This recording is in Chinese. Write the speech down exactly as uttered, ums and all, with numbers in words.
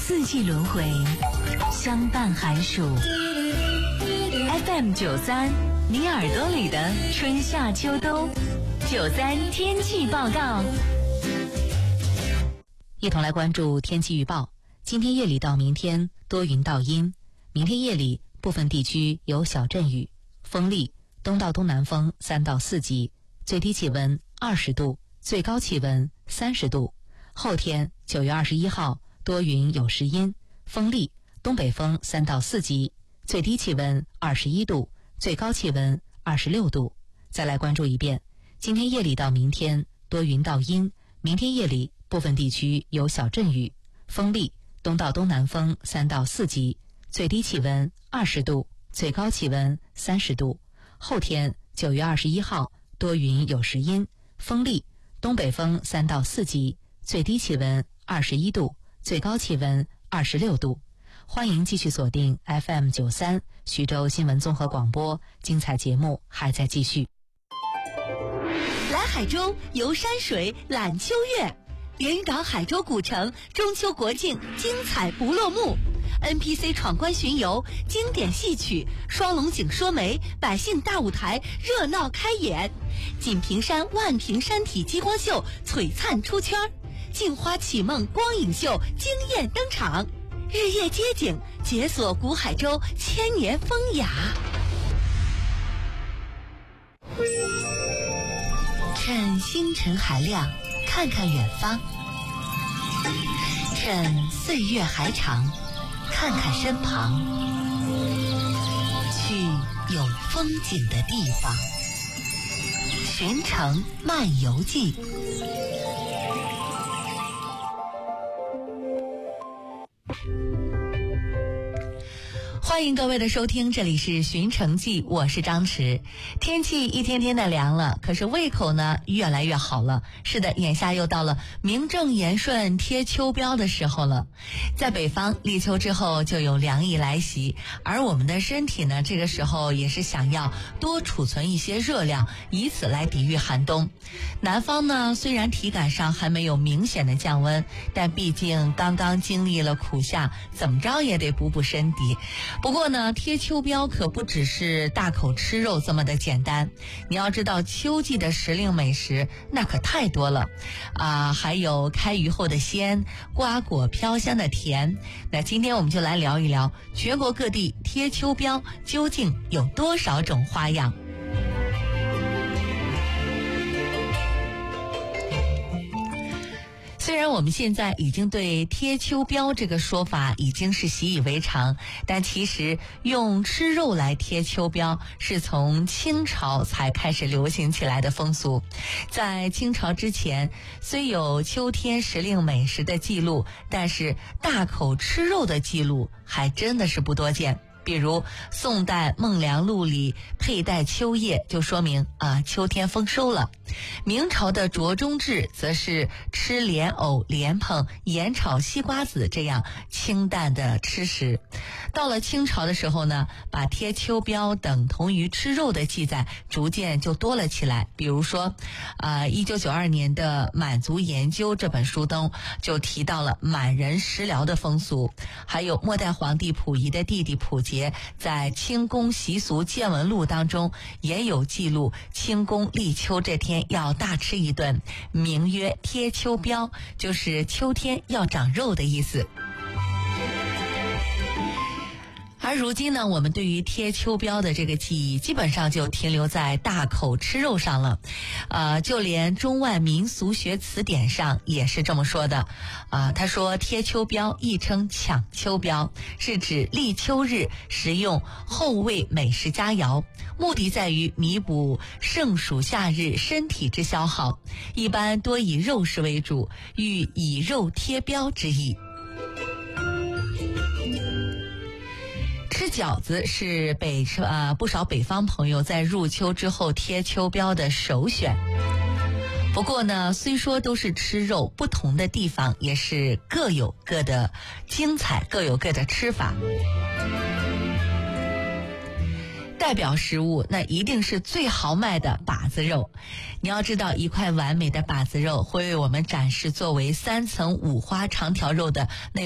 四季轮回，相伴寒暑。F M 九三，你耳朵里的春夏秋冬。九三天气报告， 一同来关注天气预报。今天夜里到明天多云到阴，明天夜里部分地区有小阵雨，风力东到东南风三到四级，最低气温二十度，最高气温三十度。后天九月二十一号多云有时阴，风力东北风三到四级，最低气温二十一度，最高气温二十六度。再来关注一遍，今天夜里到明天多云到阴，明天夜里部分地区有小阵雨，风力东到东南风三到四级，最低气温二十度，最高气温三十度。后天九月二十一号多云有时阴，风力东北风三到四级，最低气温二十一度，最高气温二十六度。欢迎继续锁定 F M 九三徐州新闻综合广播，精彩节目还在继续。 来海州游山水览秋月，连云港海州古城中秋国庆精彩不落幕， N P C 闯关巡游，经典戏曲，双龙井说媒，百姓大舞台热闹开演，锦屏山万屏山体激光秀璀璨出圈，镜花启梦光影秀惊艳登场，日夜街景解锁古海州千年风雅。趁星辰还亮，看看远方；趁岁月还长，看看身旁。去有风景的地方，寻城漫游记。欢迎各位的收听，这里是寻城记，我是张弛。天气一天天的凉了，可是胃口呢越来越好了。是的，眼下又到了名正言顺贴秋膘的时候了。在北方立秋之后就有凉意来袭，而我们的身体呢这个时候也是想要多储存一些热量，以此来抵御寒冬。南方呢虽然体感上还没有明显的降温，但毕竟刚刚经历了苦夏，怎么着也得补补身体。不过呢，贴秋膘可不只是大口吃肉这么的简单。你要知道，秋季的时令美食那可太多了啊、呃，还有开鱼后的鲜，瓜果飘香的甜。那今天我们就来聊一聊全国各地贴秋膘究竟有多少种花样。虽然我们现在已经对贴秋膘这个说法已经是习以为常，但其实用吃肉来贴秋膘是从清朝才开始流行起来的风俗。在清朝之前，虽有秋天时令美食的记录，但是大口吃肉的记录还真的是不多见。比如宋代孟良录里佩戴秋叶，就说明啊秋天丰收了。明朝的卓中志则是吃莲藕、莲蓬、盐炒西瓜子这样清淡的吃食。到了清朝的时候呢，把贴秋膘等同于吃肉的记载逐渐就多了起来。比如说啊一九九二年的《满族研究》这本书中就提到了满人食疗的风俗，还有末代皇帝溥仪的弟弟溥杰在清宫习俗见闻录当中也有记录，清宫立秋这天要大吃一顿，名曰贴秋膘，就是秋天要长肉的意思。而如今呢，我们对于贴秋膘的这个记忆基本上就停留在大口吃肉上了。呃，就连中外民俗学词典上也是这么说的。啊、呃，他说贴秋膘亦称抢秋膘，是指立秋日食用后味美食佳肴，目的在于弥补盛暑夏日身体之消耗，一般多以肉食为主，寓以肉贴膘之意。吃饺子是北呃不少北方朋友在入秋之后贴秋膘的首选。不过呢，虽说都是吃肉，不同的地方也是各有各的精彩，各有各的吃法。代表食物那一定是最豪迈的把子肉。你要知道，一块完美的把子肉会为我们展示作为三层五花长条肉的那